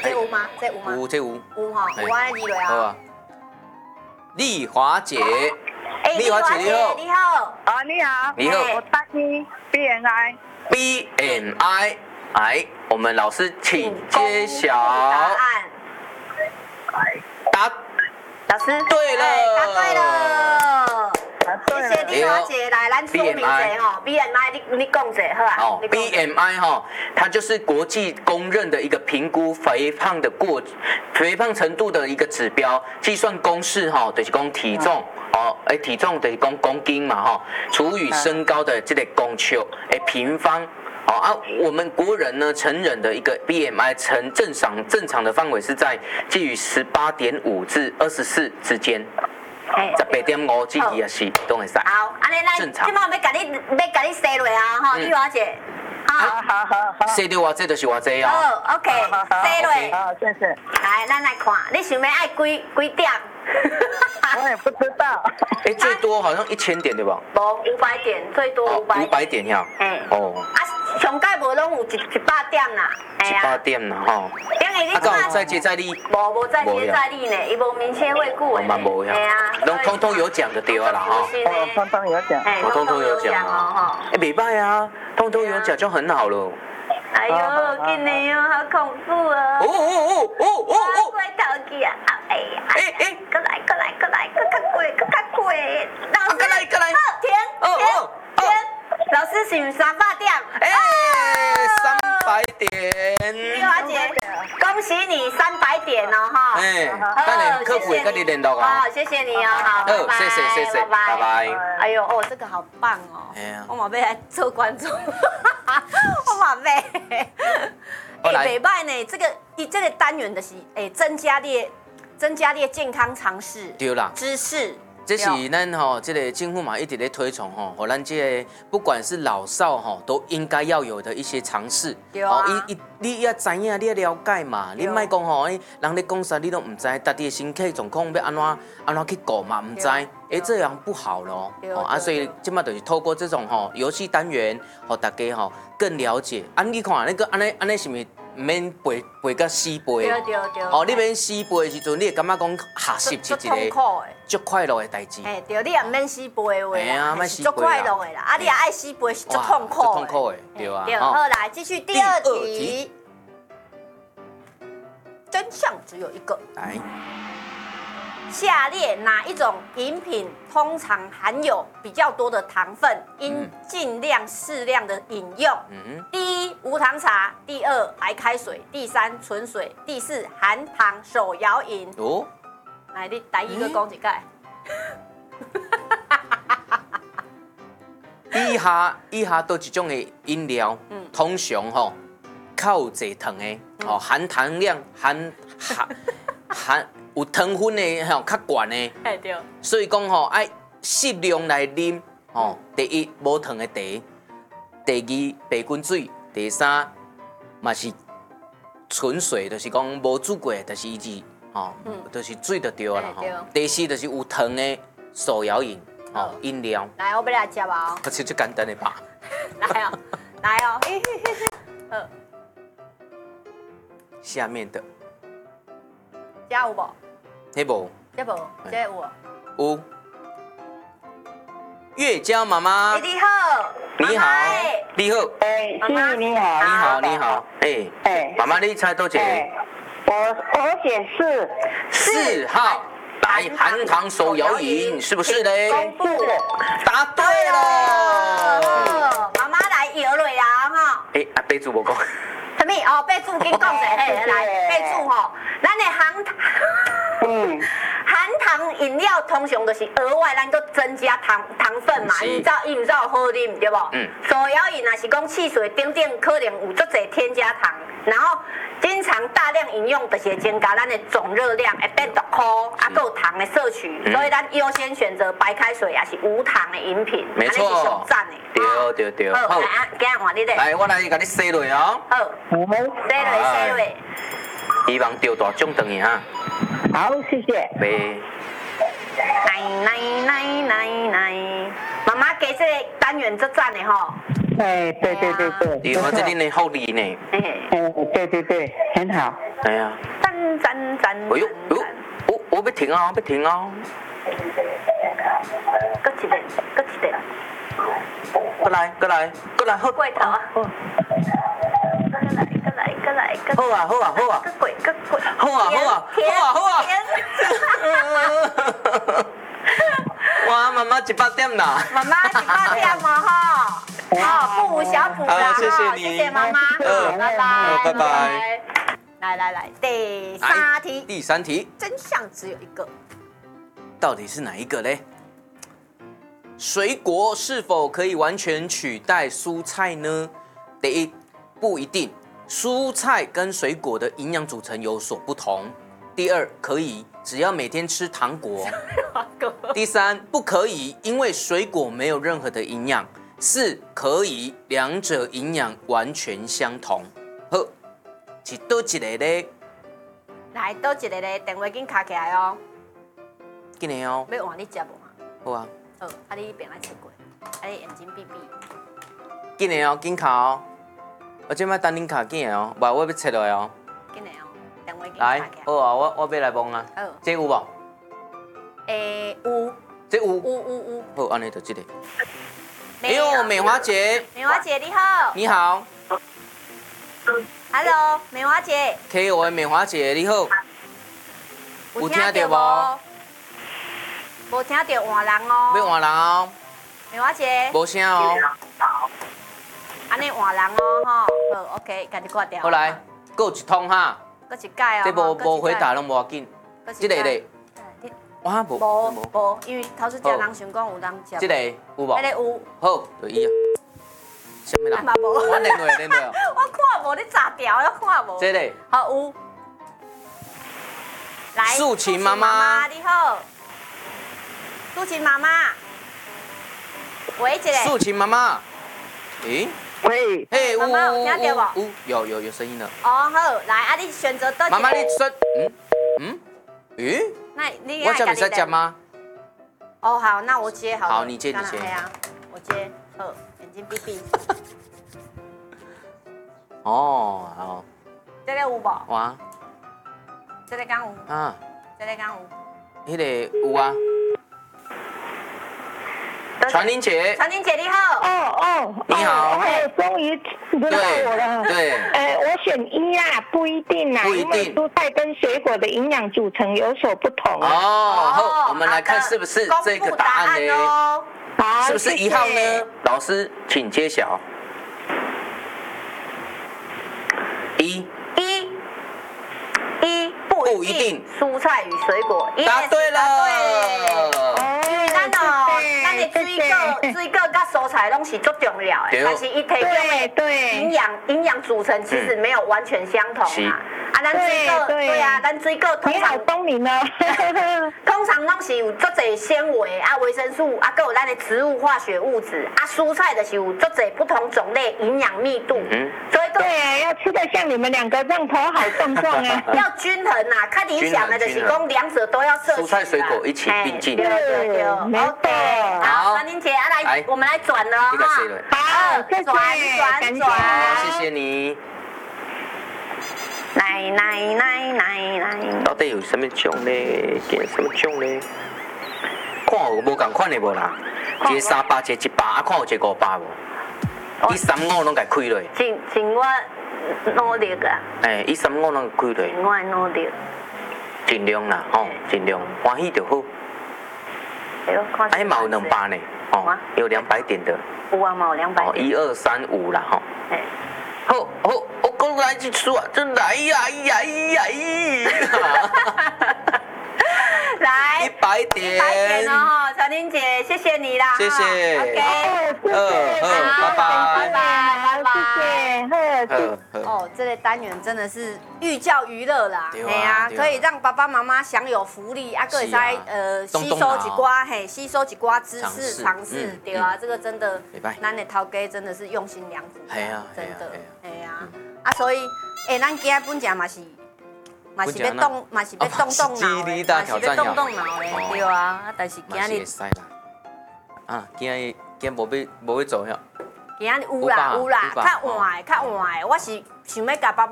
这有吗？这有吗？ 有这有。 有吼，有我来记落啊。 好啊。丽华姐， 丽华姐你好。 你好。你好。 你好。 我大一 BMI。 BMI， 来，我们老师请揭晓答案。 答。 老师。 对了。 答对了。谢谢丽华姐，来，咱说明一下哦 ，BMI 你讲一下好啊。 哦 ，BMI 哈，它就是国际公认的一个评估肥胖程度的一个指标，计算公式哈，就是讲体重哦，体重就是讲公斤嘛哈，除以身高的这个公尺平方。好啊，我们国人呢，成人的一个 BMI 正常的范围是在介于18.5至24之间。18.5至24都会使。 好，安尼咱今麦要甲你说落啊，吼，丽华姐。 好。 说到偌济就是偌济啊。 好 ，OK， 说落。 好，谢谢。 来，咱来看，你想要爱几点？ 我也不知道。 最多好像1000点对吧？ 无500点，最多 500点呀。哦。 上届无拢有100点啦。 100点啦吼。再接再厉。 无再接再厉呢，伊无明确会顾的。 无呀。拢通通有奖的对啊啦哈。 通通有奖。 通通有奖啊。袂歹啊，通通有奖就很好了。 哎呦，今年哦，好恐怖哦！过头去啊！哎呀！过来，过较贵，老师，停！老师是300点。 300点。 丽华姐，恭喜你300点哦哈！ 等下客服会跟你联络啊。 好，谢谢你哦，好，拜拜， 谢谢，拜拜。 哎呦哦，这个好棒哦！我马贝来做观众，我马贝。袂歹呢，这个单元的是增加列健康常识， 对啦， 知识。 这是咱吼，这个政府嘛一直在推崇吼，和咱这个不管是老少吼，都应该要有的一些常识。 对啊。 你要知影，你要了解嘛。你莫讲吼，人咧讲啥你都唔知，家己的身体状况要安怎去顾嘛，唔知，这样不好咯。所以今麦就是透过这种吼游戏单元，和大家吼更了解。你看那个安尼是咪？唔免背到死背， 对。 你免死背的时阵，你会感觉讲学习是一个足快乐的代志。 对，你也唔免死背的话， 免死背足快乐的啦。你也爱死背是足痛苦的。 痛苦的，对啊。 对，好，来继续第二题。真相只有一个。 来。 下列哪一种饮品通常含有比较多的糖分，应尽量适量的饮用？第一，无糖茶；第二，白开水；第三，纯水；第四，含糖手摇饮。哦，来，你第一个讲一解。 以下都一种的饮料，通常吼较有蔗糖的，含糖量含有糖分的吼较悬的， 对。 所以讲吼爱适量来啉，第一无糖的茶，第二白滚水，第三嘛是纯水，就是讲无煮过，就是伊是就是水就对啦吼。第四就是有糖的手摇饮，饮料。来， 我要来接啊！ 这就简单的吧。 来哦。 下面的。 这有无？ 这无。 这无，这有。 有。月娇妈妈。 你好。 你好。你好。 妈妈你好。 你好。妈妈你猜多少？ 我选 4号。来含糖手摇饮是不是嘞？ 公布。 答对了。 妈妈来摇落啊哈。 备注无讲。 什么？备注跟讲者，来备注吼，咱的含糖饮料通常就是额外咱都增加糖分嘛，伊唔知有好啉对不？手摇饮也是讲汽水顶可能有足侪添加糖，然后经常大量饮用就是会增加咱的总热量，会变毒苦，还有糖的摄取，所以咱优先选择白开水也是无糖的饮品， 没错， 是上赞的。 对。 好，今日换你咧。 来，我来甲你洗落哦。 好，洗落。 希望钓大奖等于哈。 好，谢谢。 奶，妈妈给这个单元足赞的吼。 哎，对， 对啊，这里呢好利呢。 对，很好。 哎呀， 赞。 哎呦，我要停啊，搁一个，过来，好。 过头啊！过来。 好啊。哇，妈妈100点啦！ 妈妈100点嘛哈，不无小补啦， 谢谢你， 谢谢妈妈，拜拜。来，第三题，真相只有一个， 到底是哪一个嘞？水果是否可以完全取代蔬菜呢？第一，不一定，蔬菜跟水果的营养组成有所不同。第二，可以，只要每天吃糖果。第三，不可以，因为水果没有任何的营养。四，可以，两者营养完全相同。好，是倒一个咧？ 来，倒一个咧，电话紧卡起来哦。 紧的哦。 要换你食无嘛？ 好啊。 你边来切过，你眼睛闭闭。 紧的哦，紧卡哦。我即摆等恁卡紧的哦，我要切落哦。 紧的哦，电话紧来， 卡起来。 好啊，我要来摸啊。 好。 这有无？ 有。 这有。 有。 好，安尼就这个。哎呦，美华姐。 美华姐你好。 你好。 Hello， 美华姐。 KO 的美华姐你好。有听到无？ 无听到换人哦。 要换人哦。 美华姐。 无声哦。 安尼换人哦，吼，好 ，OK，赶紧挂掉。 好来，搁一通哈。 搁一盖哦。 这无回答拢无要紧。这个咧。哇， 无，因为头次食人想讲有人食。 这个有无？ 这个有。 好，就伊啊。什么人？ 嘛无。 我连落哦。 我看无，你炸掉，我看无。 这个。 好有。来。 素琴妈妈。 你好。素琴妈妈。喂，一个。 素琴妈妈。诶。 喂。 嘿， 妈妈有听到无？有声音了。 哦，好，来，你选择倒一个。 妈妈，你选。诶。 那你我叫你在讲吗？ 哦，好，那我接好了。 好，你接。 对啊，我接。好，眼睛闭闭。 哦，好。 这个有无？ 哇。 这个敢有？ 啊。 这个敢有？ 迄个有啊。传玲姐你好。 你好。 终于轮到我了。 对。 我选一啦，不一定啦，因为蔬菜跟水果的营养组成有所不同。 好，我们来看是不是这个答案呢？是不是1号呢？老师，请揭晓。一不一定，蔬菜与水果。 答对了。 咱的水果甲蔬菜拢是足重要的，但是伊提供的营养组成其实没有完全相同啊。咱水果对啊，咱水果通常聪明哦， 通常拢是有足侪纤维啊、维生素啊，还有咱的植物化学物质啊。蔬菜就是有足侪不同种类营养密度，所以对，要吃得像你们两个这样头好壮壮啊， 要均衡啊。较理想的就是讲两者都要摄取， 蔬菜水果一起并进。 对，没错。好，传玲姐，来，我们来转了哈。 好， 转。 谢谢你。来，到底有什么种呢？点什么种呢？看有无共款的无啦？一个300，一个100，啊，看有一个500无？伊3、5拢家开落。 尽我努力啊。 伊3、5拢开落。 尽我努力。 尽量啦，尽量欢喜就好。嘛有200呢，有200点的。 有啊，嘛有200点。 1、2、3、5啦，好，我讲来一次啊，真来呀！ 来 100点 ，100点哦，传玲姐，谢谢你啦， 谢谢 ，OK， 拜拜， 哦，这个单元真的是寓教于乐啦， 对啊， 可以让爸爸妈妈享有福利啊，各位在吸收一寡知识常识，对啊，这个真的，咱的头家真的是用心良苦，真的，啊，所以，咱今日本家嘛是要动脑的，对啊，但是今日啊，今日无要做呀， 今仔日有啦，较晚的，我是想要甲爸爸